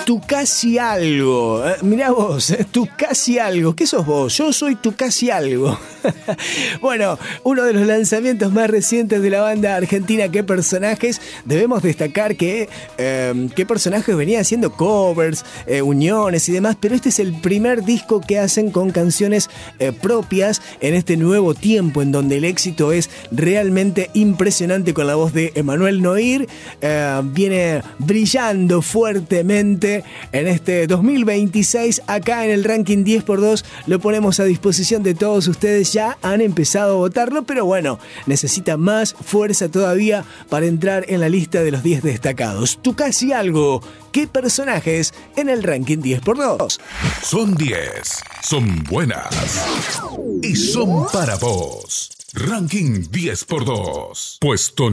Tu Casi Algo. Mirá vos, Tu Casi Algo. ¿Qué sos vos? Yo soy Tu Casi Algo. Bueno, uno de los lanzamientos más recientes de la banda argentina ¿Qué Personajes? Debemos destacar que ¿Qué Personajes? Venía haciendo covers, uniones y demás, pero este es el primer disco que hacen con canciones propias en este nuevo tiempo en donde el éxito es realmente impresionante con la voz de Emanuel Noir. Viene brillando fuertemente en este 2026. Acá en el ranking 10x2 lo ponemos a disposición de todos ustedes. Ya han empezado a votarlo, pero bueno, necesita más fuerza todavía para entrar en la lista de los 10 destacados. Tu Casi Algo. ¿Qué Personajes? En el ranking 10x2. Son 10, son buenas y son para vos. Ranking 10x2. Puesto